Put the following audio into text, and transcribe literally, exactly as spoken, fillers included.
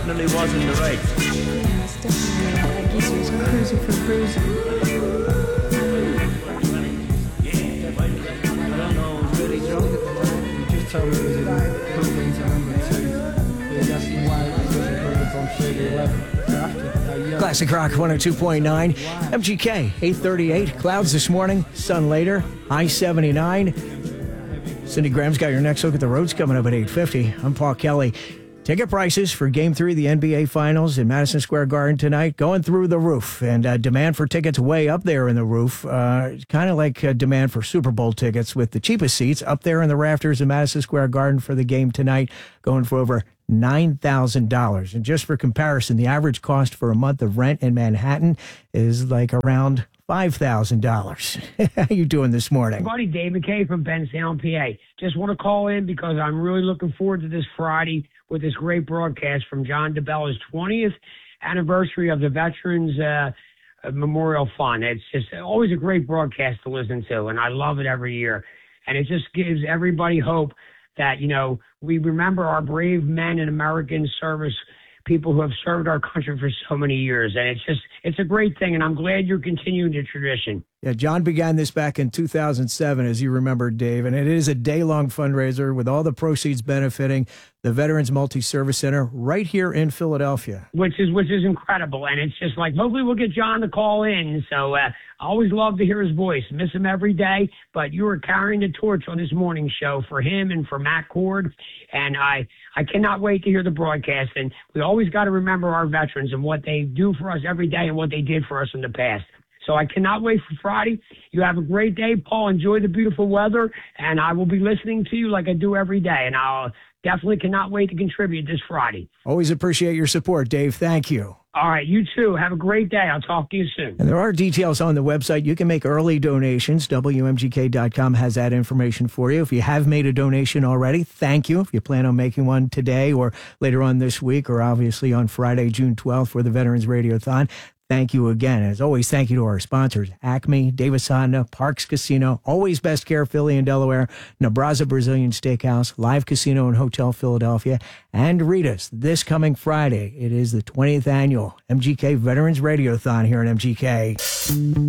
definitely wasn't the race. Yeah, it's definitely not. I guess he was cruising for bruising. Yeah, I don't know, I was really drunk at the time. He just told me it was in put me into number two. He was asking why it wasn't put up on thirty eleven. Classic Rock one oh two point nine. M G K eight thirty-eight. Clouds this morning, sun later. High seventy-nine. Cindy Graham's got your next look at the roads coming up at eight fifty. I'm Paul Kelly. Ticket prices for Game three of the N B A Finals in Madison Square Garden tonight going through the roof. And uh, demand for tickets way up there in the roof. Uh, kind of like uh, demand for Super Bowl tickets, with the cheapest seats up there in the rafters in Madison Square Garden for the game tonight, going for over nine thousand dollars. And just for comparison, the average cost for a month of rent in Manhattan is like around five thousand dollars. How you doing this morning? Buddy, Dave McKay from Bensalem, P A. Just want to call in because I'm really looking forward to this Friday with this great broadcast from John DeBella's twentieth anniversary of the Veterans uh, Memorial Fund. It's just always a great broadcast to listen to, and I love it every year. And it just gives everybody hope that, you know, we remember our brave men in American service, people who have served our country for so many years. And it's just, it's a great thing. And I'm glad you're continuing the tradition. Yeah, John began this back in two thousand seven, as you remember, Dave, and it is a day-long fundraiser with all the proceeds benefiting the Veterans Multi-Service Center right here in Philadelphia. Which is which is incredible, and it's just like, hopefully we'll get John to call in. So uh, I always love to hear his voice. Miss him every day, but you are carrying the torch on this morning show for him and for Matt Cord, and I, I cannot wait to hear the broadcast. And we always got to remember our veterans and what they do for us every day and what they did for us in the past. So I cannot wait for Friday. You have a great day, Paul. Enjoy the beautiful weather, and I will be listening to you like I do every day. And I'll definitely cannot wait to contribute this Friday. Always appreciate your support, Dave. Thank you. All right, you too. Have a great day. I'll talk to you soon. And there are details on the website. You can make early donations. W M G K dot com has that information for you. If you have made a donation already, thank you. If you plan on making one today or later on this week, or obviously on Friday, June twelfth for the Veterans Radiothon, thank you again. As always, thank you to our sponsors, Acme, Davis Honda, Parks Casino, Always Best Care, Philly and Delaware, Nebraska Brazilian Steakhouse, Live Casino and Hotel Philadelphia, and Rita's. This coming Friday, it is the twentieth annual M G K Veterans Radiothon here at M G K.